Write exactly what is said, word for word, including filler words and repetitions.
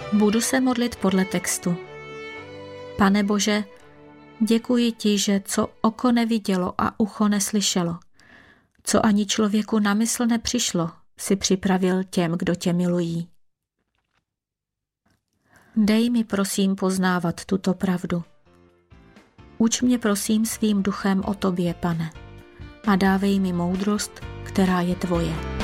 Budu se modlit podle textu. Pane Bože, děkuji ti, že co oko nevidělo a ucho neslyšelo, co ani člověku na mysl nepřišlo, si připravil těm, kdo tě milují. Dej mi prosím poznávat tuto pravdu. Uč mě prosím svým duchem o tobě, Pane, a dávej mi moudrost, která je tvoje.